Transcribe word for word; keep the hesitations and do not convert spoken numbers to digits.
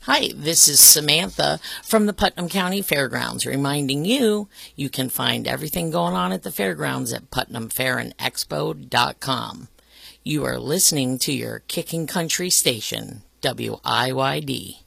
Hi, this is Samantha from the Putnam County Fairgrounds, reminding you you can find everything going on at the fairgrounds at putnam fair and expo dot com. You are listening to your Kicking Country station, W I Y D.